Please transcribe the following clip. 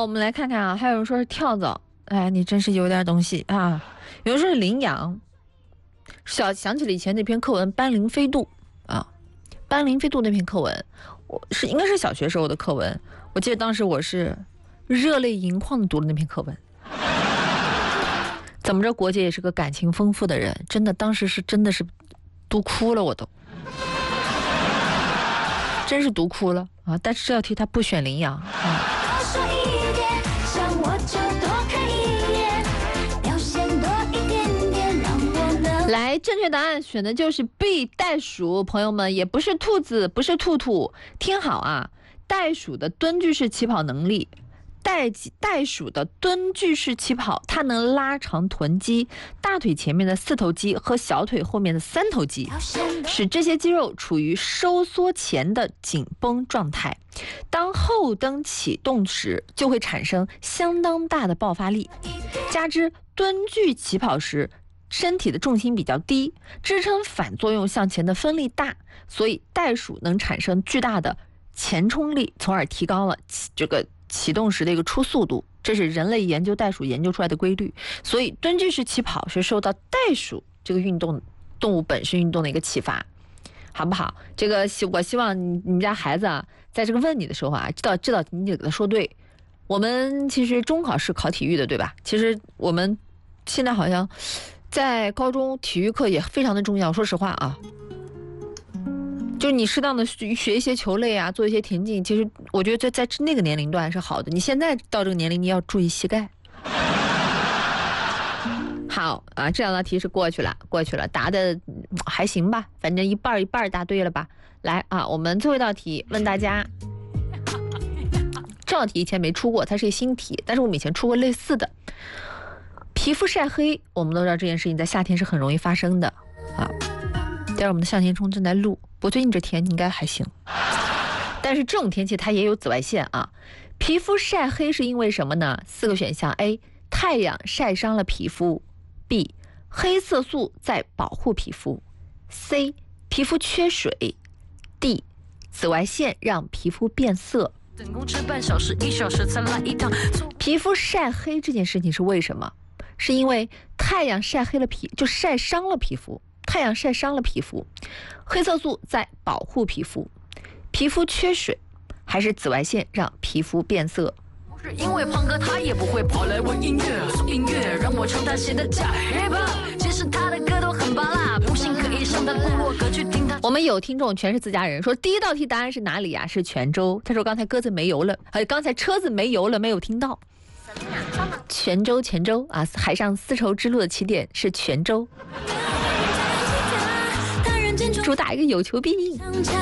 好，我们来看看啊，还有人说是跳蚤，哎，你真是有点东西啊。有人说是羚羊，想起了以前那篇课文《斑羚飞渡》啊，斑羚飞渡那篇课文，应该是小学时候的课文，我记得当时我是热泪盈眶的读了那篇课文。怎么着，国姐也是个感情丰富的人，真的，当时是真的是读哭了，我都真是读哭了啊！但是这道题他不选羚羊啊。来，正确答案选的就是 B 袋鼠，朋友们，也不是兔子，不是兔兔，听好啊！袋鼠的蹲踞式起跑能力，袋鼠的蹲踞式起跑，它能拉长臀肌、大腿前面的4头肌和小腿后面的3头肌，使这些肌肉处于收缩前的紧绷状态。当后蹬启动时，就会产生相当大的爆发力。加之蹲踞起跑时，身体的重心比较低，支撑反作用向前的分力大，所以袋鼠能产生巨大的前冲力，从而提高了这个启动时的一个初速度。这是人类研究袋鼠研究出来的规律。所以蹲踞式起跑是受到袋鼠这个动物本身运动的一个启发，好不好？这个我希望你们家孩子啊，在这个问你的时候啊，知道你得给他说对。我们其实中考是考体育的，对吧？其实我们现在好像在高中体育课也非常的重要。说实话啊，就是你适当的学一些球类啊，做一些田径，其实我觉得在那个年龄段是好的。你现在到这个年龄，你要注意膝盖。好啊，这两道题是过去了，答的还行吧，反正一半答对了吧。来啊，我们最后一道题问大家，这道题以前没出过，它是一个新题，但是我们以前出过类似的。皮肤晒黑，我们都知道这件事情在夏天是很容易发生的啊。待会儿我们的向前冲正在录，不过最近这天应该还行，但是这种天气它也有紫外线啊。皮肤晒黑是因为什么呢？4个选项 ：A. 太阳晒伤了皮肤 ；B. 黑色素在保护皮肤 ；C. 皮肤缺水 ；D. 紫外线让皮肤变色。 等公车半小时1小时才来一趟。 皮肤晒黑这件事情是为什么？是因为太阳晒黑了就晒伤了皮肤，太阳晒伤了皮肤，黑色素在保护皮肤，皮肤缺水，还是紫外线让皮肤变色？ 不是因为胖哥他也不会跑来问音乐，送音乐让我唱他写的假 hiphop， 其实他的歌都很拔辣，不信可以上他部落格去听他。 我们有听众全是自家人，说第一道题答案是哪里啊？是泉州。他说刚才鸽子没油了，刚才车子没油了，没有听到。泉州啊，海上丝绸之路的起点是泉州，主打一个有求必应。